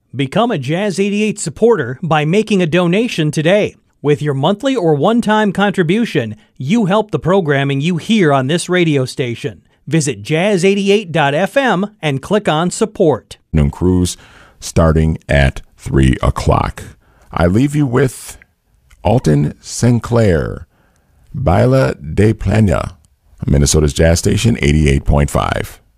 Become a Jazz 88 supporter by making a donation today. With your monthly or one-time contribution, you help the programming you hear on this radio station. Visit jazz88.fm and click on support. Cruise starting at 3 o'clock. I leave you with Alton Sinclair, Baila de Playa, Minnesota's Jazz Station 88.5.